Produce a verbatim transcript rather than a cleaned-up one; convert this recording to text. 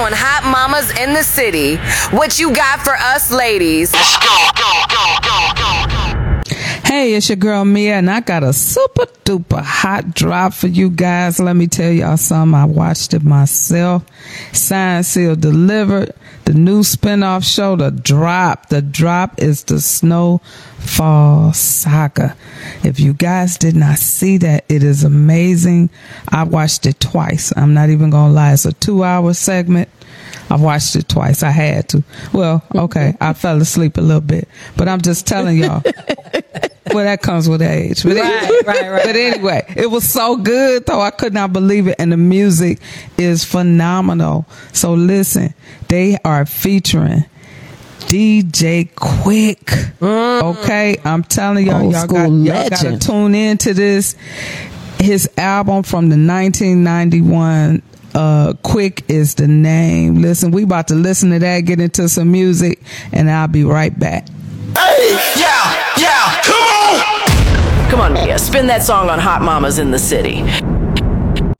on Hot Mamas in the City. What you got for us ladies? Let's go, go, go, go, go, go. Hey, it's your girl Mia, and I got a super duper hot drop for you guys. Let me tell y'all something. I watched it myself. Signed, sealed, delivered. The new spinoff show, The Drop. The Drop is the Snowfall Saga. If you guys did not see that, it is amazing. I watched it twice. I'm not even gonna lie. It's a two-hour segment. I watched it twice. I had to. Well, okay, I fell asleep a little bit, but I'm just telling y'all. Well, that comes with age. But, right, anyway, right, right. but anyway, it was so good, though. I could not believe it. And the music is phenomenal. So listen, they are featuring D J Quick. Mm. Okay, I'm telling y'all, Old y'all school got, y'all legend. got to tune into this. His album from the nineteen ninety-one, uh, Quick is the name. Listen, we about to listen to that, get into some music, and I'll be right back. Hey, yeah, yeah, come on! Come on, Mia, spin that song on Hot Mamas in the City.